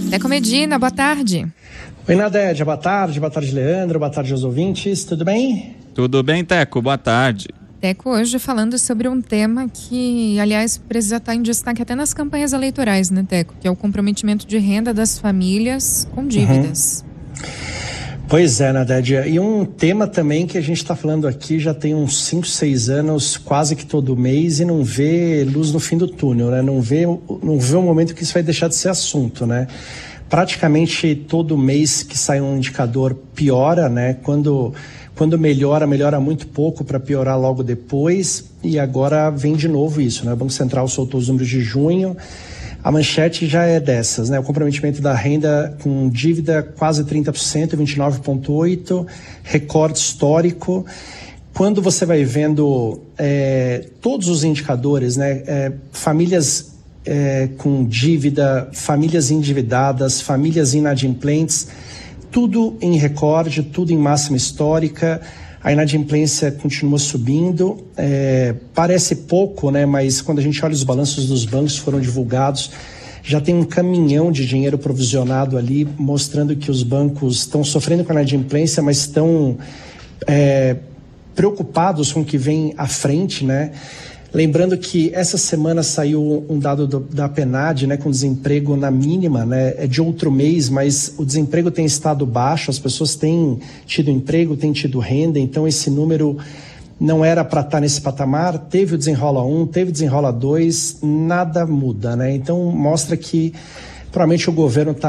Teco Medina, boa tarde. Oi, Nadédia, boa tarde, Leandro, boa tarde aos ouvintes, tudo bem? Tudo bem, Teco, boa tarde. Teco, hoje falando sobre um tema que, aliás, precisa estar em destaque até nas campanhas eleitorais, né, Teco? Que é o comprometimento de renda das famílias com dívidas. Pois é, Nadédia, e um tema também que a gente está falando aqui já tem uns 5, 6 anos, quase que todo mês, e não vê luz no fim do túnel, né? Não vê um momento que isso vai deixar de ser assunto, né? Praticamente todo mês que sai um indicador piora, né? Quando melhora muito pouco para piorar logo depois, e agora vem de novo isso, né? O Banco Central soltou os números de junho, a manchete já é dessas, né? O comprometimento da renda com dívida quase 30%, 29,8%, recorde histórico. Quando você vai vendo todos os indicadores, né? Famílias com dívida, famílias endividadas, famílias inadimplentes, tudo em recorde, tudo em máxima histórica. A inadimplência continua subindo, parece pouco, né? Mas quando a gente olha os balanços dos bancos que foram divulgados, já tem um caminhão de dinheiro provisionado ali, mostrando que os bancos estão sofrendo com a inadimplência, mas estão preocupados com o que vem à frente, né? Lembrando que essa semana saiu um dado da PNAD, né, com desemprego na mínima, né, é de outro mês, mas o desemprego tem estado baixo, as pessoas têm tido emprego, têm tido renda, então esse número não era para estar nesse patamar. Teve o Desenrola 1, teve o Desenrola 2, nada muda, né? Então mostra que provavelmente o governo está